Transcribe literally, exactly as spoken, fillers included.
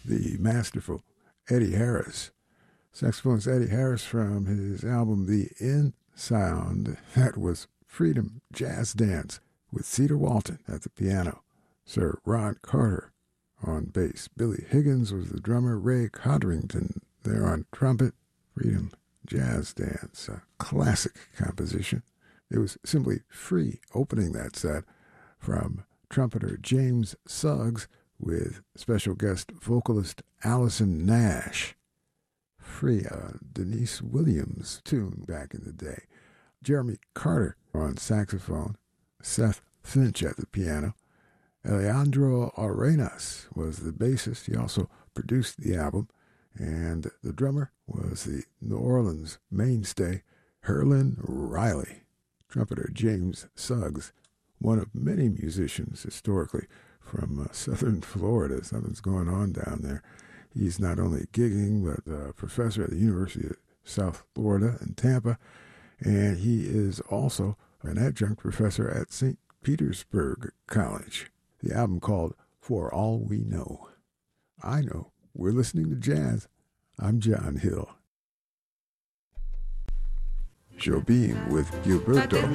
the masterful Eddie Harris. Saxophonist Eddie Harris from his album The In Sound. That was Freedom Jazz Dance with Cedar Walton at the piano. Sir Ron Carter on bass. Billy Higgins was the drummer. Ray Codrington there on trumpet. Freedom Jazz Dance, a classic composition. It was simply free opening that set from trumpeter James Suggs with special guest vocalist Allison Nash. Free, uh, Denise Williams tune back in the day. Jeremy Carter on saxophone. Seth Finch at the piano. Alejandro Arenas was the bassist. He also produced the album. And the drummer was the New Orleans mainstay, Herlin Riley. Trumpeter James Suggs, one of many musicians historically from uh, southern Florida. Something's going on down there. He's not only gigging, but a professor at the University of South Florida in Tampa, and he is also an adjunct professor at Saint Petersburg College. The album called For All We Know. I know. We're listening to jazz. I'm John Hill. Jobim with Gilberto